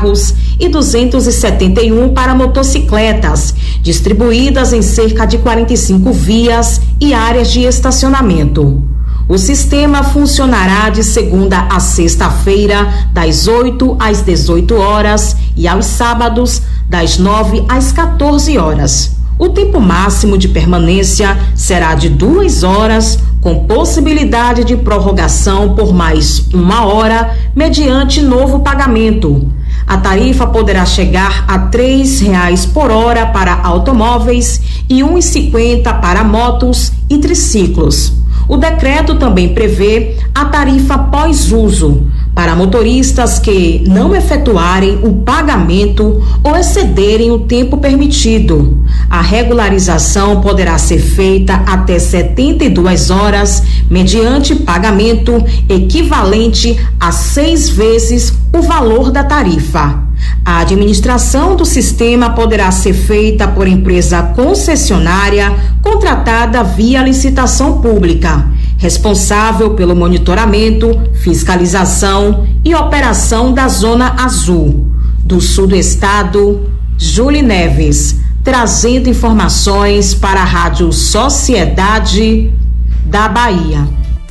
carros e 271 para motocicletas, distribuídas em cerca de 45 vias e áreas de estacionamento. O sistema funcionará de segunda a sexta-feira, das 8 às 18 horas e aos sábados, das 9 às 14 horas. O tempo máximo de permanência será de 2 horas, com possibilidade de prorrogação por mais 1 hora, mediante novo pagamento. A tarifa poderá chegar a R$ 3,00 por hora para automóveis e R$ 1,50 para motos e triciclos. O decreto também prevê a tarifa pós-uso para motoristas que não efetuarem o pagamento ou excederem o tempo permitido. A regularização poderá ser feita até 72 horas mediante pagamento equivalente a 6 vezes o valor da tarifa. A administração do sistema poderá ser feita por empresa concessionária contratada via licitação pública, responsável pelo monitoramento, fiscalização e operação da Zona Azul. Do sul do estado, Júlia Neves, trazendo informações para a Rádio Sociedade da Bahia.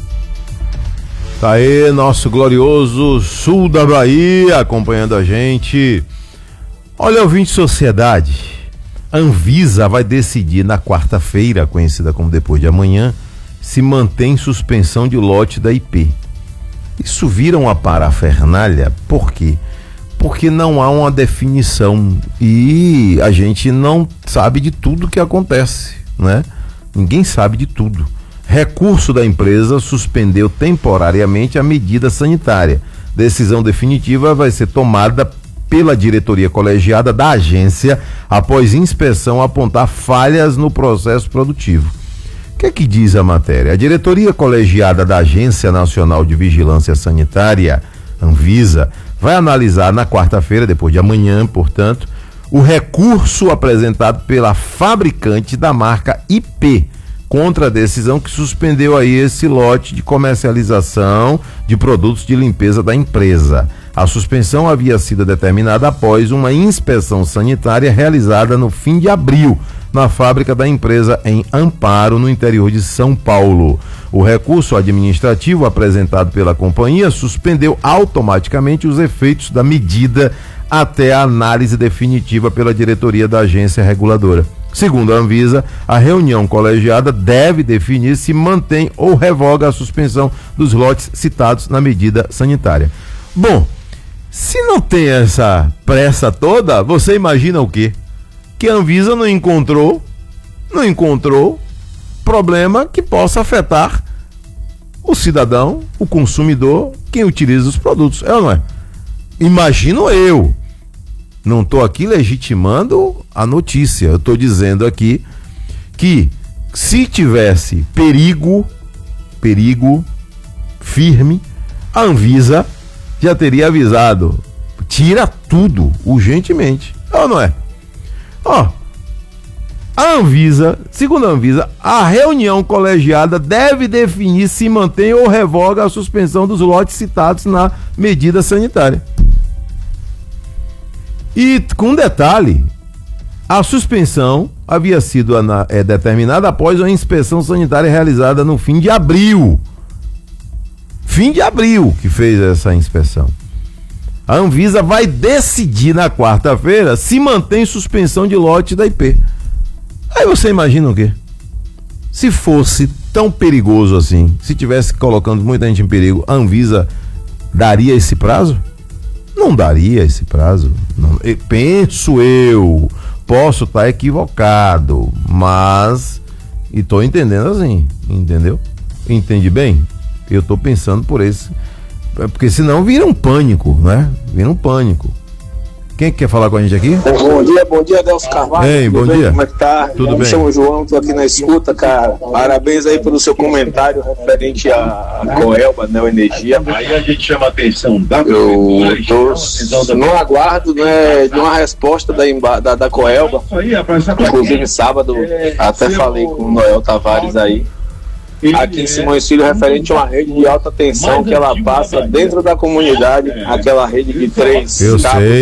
Tá aí, nosso glorioso sul da Bahia, acompanhando a gente. Olha, ouvinte Sociedade, a Anvisa vai decidir na quarta-feira, conhecida como depois de amanhã, se mantém suspensão de lote da IP. Isso vira uma parafernália, por quê? Porque não há uma definição e a gente não sabe de tudo que acontece, né? Ninguém sabe de tudo. Recurso da empresa suspendeu temporariamente a medida sanitária. Decisão definitiva vai ser tomada pela diretoria colegiada da agência após inspeção apontar falhas no processo produtivo. O que é que diz a matéria? A diretoria colegiada da Agência Nacional de Vigilância Sanitária, Anvisa, vai analisar na quarta-feira, depois de amanhã, portanto, o recurso apresentado pela fabricante da marca IP contra a decisão que suspendeu aí esse lote de comercialização de produtos de limpeza da empresa. A suspensão havia sido determinada após uma inspeção sanitária realizada no fim de abril na fábrica da empresa em Amparo, no interior de São Paulo. O recurso administrativo apresentado pela companhia suspendeu automaticamente os efeitos da medida até a análise definitiva pela diretoria da agência reguladora. Segundo a Anvisa, a reunião colegiada deve definir se mantém ou revoga a suspensão dos lotes citados na medida sanitária. Bom, se não tem essa pressa toda, você imagina o quê? Que a Anvisa não encontrou problema que possa afetar o cidadão, o consumidor, quem utiliza os produtos. É ou não é? Imagino eu. Não estou aqui legitimando a notícia. Eu estou dizendo aqui que se tivesse perigo firme, a Anvisa já teria avisado. Tira tudo urgentemente. É ou não é? A Anvisa, segundo a Anvisa, a reunião colegiada deve definir se mantém ou revoga a suspensão dos lotes citados na medida sanitária. E com detalhe, a suspensão havia sido determinada após uma inspeção sanitária realizada no fim de abril. Fim de abril que fez essa inspeção. A Anvisa vai decidir na quarta-feira se mantém suspensão de lote da IP. Aí você imagina o quê? Se fosse tão perigoso assim, se tivesse colocando muita gente em perigo, a Anvisa daria esse prazo? Não daria esse prazo. Não, penso eu, posso estar equivocado, mas estou entendendo assim, entendeu? Entende bem? Eu estou pensando por esse, porque senão vira um pânico, né? Vira um pânico. Quem quer falar com a gente aqui? Bom dia, Adelso Carvalho. Ei, bom dia. Como é que tá? Tudo bem? Me chamo João, tô aqui na escuta, cara. Parabéns aí pelo seu comentário referente à Coelba, Neoenergia. Aí a gente chama a atenção da Eu tô no aguardo, né, de uma resposta da Coelba. Inclusive sábado, até falei com o Noel Tavares aí. Aqui em Simões Filho, referente a uma rede de alta tensão que ela passa dentro da comunidade, aquela rede de 3 cabos.